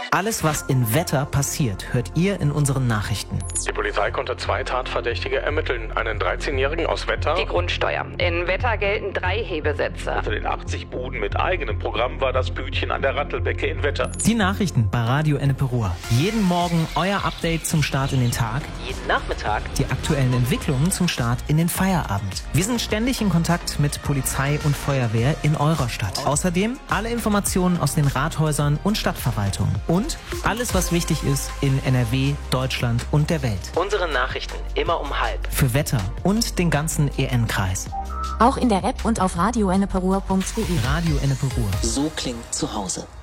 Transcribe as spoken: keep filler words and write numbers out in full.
Alles, was in Wetter passiert, hört ihr in unseren Nachrichten. Die Polizei konnte zwei Tatverdächtige ermitteln. Einen dreizehnjährigen aus Wetter. Die Grundsteuer. In Wetter gelten drei Hebesätze. Unter den achtzig Buden mit eigenem Programm war das Bütchen an der Rattelbecke in Wetter. Die Nachrichten bei Radio Ennepe Ruhr. Jeden Morgen euer Update zum Start in den Tag. Jeden Nachmittag die aktuellen Entwicklungen zum Start in den Feierabend. Wir sind ständig in Kontakt mit Polizei und Feuerwehr in eurer Stadt. Außerdem alle Informationen aus den Rathäusern und Stadtverwaltungen. Und alles, was wichtig ist in N R W, Deutschland und der Welt. Unsere Nachrichten immer um halb. Für Wetter und den ganzen E N-Kreis. Auch in der App und auf radio ennepe ruhr punkt de. Radio Ennepe Ruhr. So klingt zu Hause.